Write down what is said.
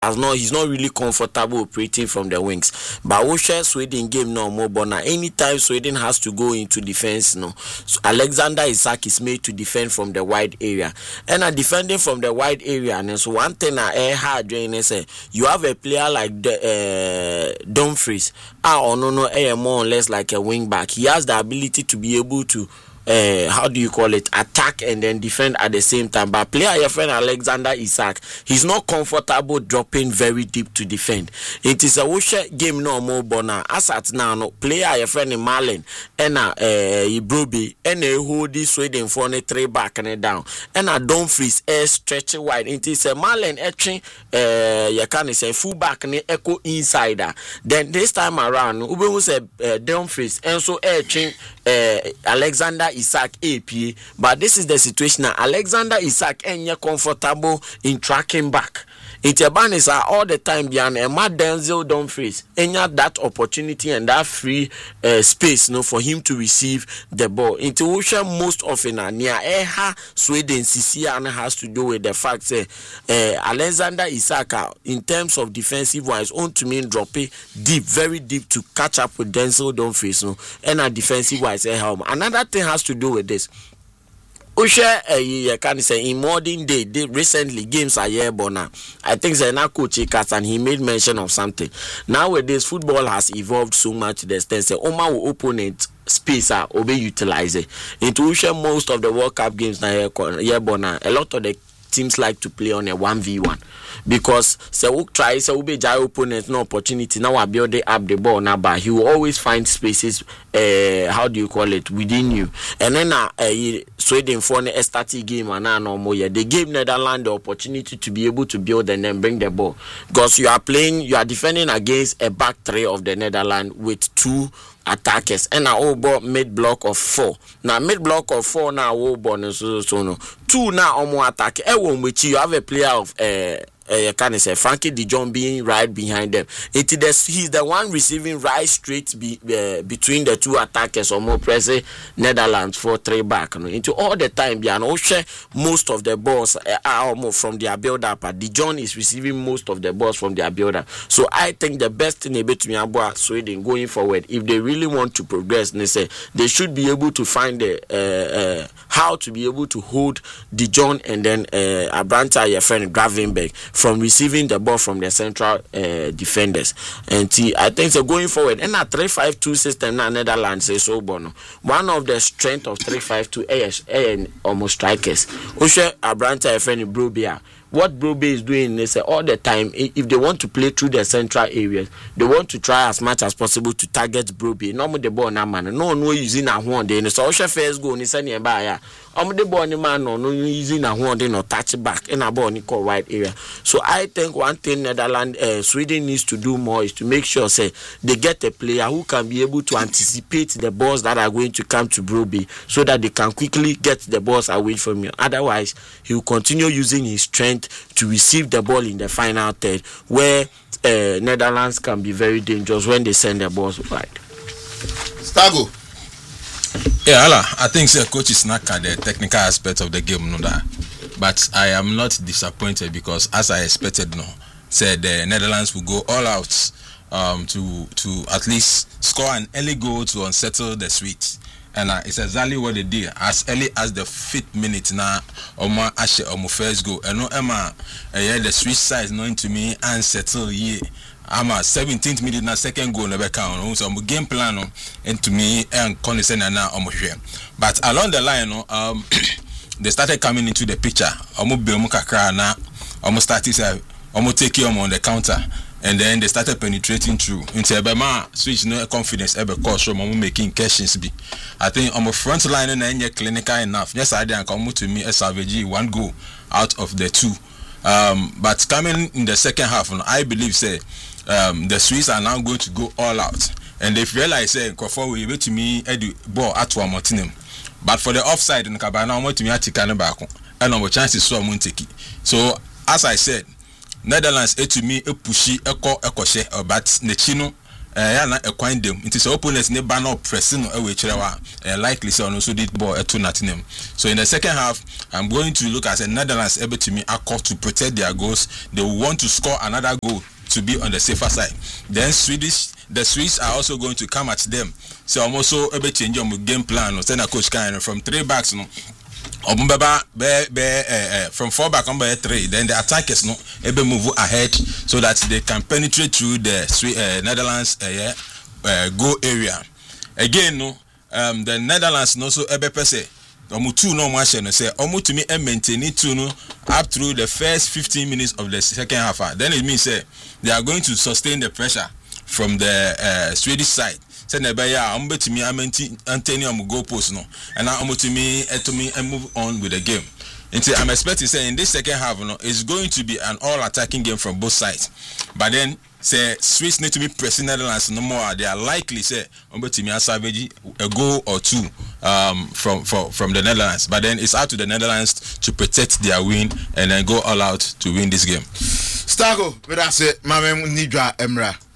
he's not really comfortable operating from the wings. But we share Sweden game no more. But now anytime Sweden has to go into defense, no, so Alexander Isak is made to defend from the wide area. And defending from the wide area, and so one thing I hard doing is you have a player like Dumfries, more or less like a wing back. He has the ability to be able to attack and then defend at the same time. But player your friend Alexander Isak, he's not comfortable dropping very deep to defend. It is a Wusha game no more bona. As at now, no player your friend Marlon and Ibrobi and hold this Sweden for a 3 back and down. And Dumfries stretch wide. It is a Marlon etching you can say full back and echo insider. Then this time around, Ube was a Dumfries and so etching Alexander Isak AP, but this is the situation now. Alexander Isak ain't comfortable in tracking back. Itiabanis are all the time beyond a mad Denzel Dumfries. Any that opportunity and that free space for him to receive the ball. Intuition most often near Sweden Sicilian has to do with the fact that Alexander Isak in terms of defensive wise on to mean drop it deep, very deep to catch up with Denzel Dumfries and defensive wise help. Another thing has to do with this. You can say in modern day, recently games are here, but now I think Zena coach and he made mention of something. Nowadays, football has evolved so much to the extent that Oma will opponent space are obey utilize it. Intuition most of the World Cup games now here, but now a lot of the teams like to play on a 1v1 because try be jai opponent no opportunity now I build up the ball now, but he will always find spaces within you. And then Sweden for a static game and no more. They gave Netherlands the opportunity to be able to build and then bring the ball because you are defending against a back 3 of the Netherlands with 2 attackers and now mid block of 4. Now mid block of 4 now no 2 now more attack. Which you have a player of can say Frankie De Jong being right behind them. He's the one receiving right straight between the 2 attackers or more pressing Netherlands for 3 back. Into all the time, most of the balls are almost from their build up. De Jong is receiving most of the balls from their build up. So I think the best thing about Sweden going forward, if they really want to progress, they should be able to find how to be able to hold De Jong and then Abranta, your friend Gravenberg, from receiving the ball from the central defenders. And I think so going forward, and a 3-5-2 system now Netherlands is so bono. One of the strength of 3-5-2 and almost strikers. Oshe Abranta friend Brobia. What Brobe is doing is all the time, if they want to play through the central areas, they want to try as much as possible to target Brobe. No more the ball na man. No using a horn. They so Oshe first go ni send by the ball ni man no using a horn. They no touch back in a ball ni call wide area. So I think one thing Netherlands, Sweden needs to do more is to make sure they get a player who can be able to anticipate the balls that are going to come to Brobe so that they can quickly get the balls away from you. Otherwise, he will continue using his strength to receive the ball in the final third, where Netherlands can be very dangerous when they send the balls wide. Stago. Yeah, I think the coach is not at the technical aspect of the game, but I am not disappointed because, as I expected, said the Netherlands will go all out to at least score an early goal to unsettle the Swedes. And it's exactly what they did. As early as the 5th minute now, Oma Ashe Omo first goal. And no Emma, the Swiss side knowing to me and settle ye. I'm 17th minute na second goal never count. So I'm game plan and to me and condescend and now Omo share. But along the line, they started coming into the picture. Omo Bemu Kakra na Omo started Omo take you on the counter. And then they started penetrating through. Into Ebema switch no confidence ever cause from making questions be. I think on the front line and clinical enough. Yes, I didn't come to me a Savage 1 goal out of the 2. But coming in the second half, I believe the Swiss are now going to go all out. And they realize Crawford will be to me the ball at one Martinum. But for the offside in Cabana, I want to me at Tikanabako. And our chances so Munteki. So as I said, Netherlands to me a pushy echo ekoshe but Nechino na ekwan dem it is opponents ne ban up pressing away chirewa likely say also did ball to Nottingham. So in the second half I'm going to look at the Netherlands able to me accord to protect their goals. They want to score another goal to be on the safer side. Then the Swedes are also going to come at them. So I'm also able to change your game plan. No, send a coach kind from 3 backs no. From 4 back on by 3, then the attackers no able move ahead so that they can penetrate through the Netherlands goal area. Again no the Netherlands no so able per se two no match no say to me maintain it to no up through the first 15 minutes of the second half. Then it means say they are going to sustain the pressure from the Swedish side. Say never ya to me Antonium goal post no and now to me and move on with the game. Until I'm expecting say in this second half no it's going to be an all attacking game from both sides. But then say Swiss need to be pressing Netherlands no more. They are likely say to me savage a goal or two from the Netherlands. But then it's up to the Netherlands to protect their win and then go all out to win this game. Stago, that's it. Mame Nidra Emra.